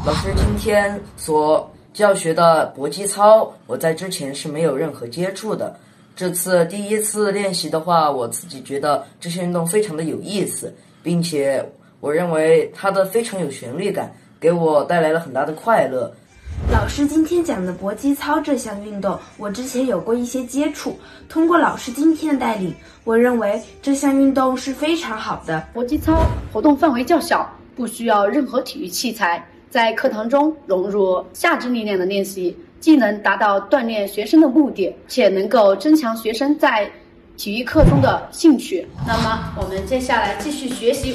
老师今天所教学的搏击操，我在之前是没有任何接触的。这次第一次练习的话，我自己觉得这项运动非常的有意思，并且我认为它的非常有旋律感，给我带来了很大的快乐。 老师今天讲的搏击操这项运动，我之前有过一些接触。通过老师今天的带领，我认为这项运动是非常好的。 搏击操活动范围较小，不需要任何体育器材，在课堂中融入下肢力量的练习，既能达到锻炼学生的目的，且能够增强学生在体育课中的兴趣。那么我们接下来继续学习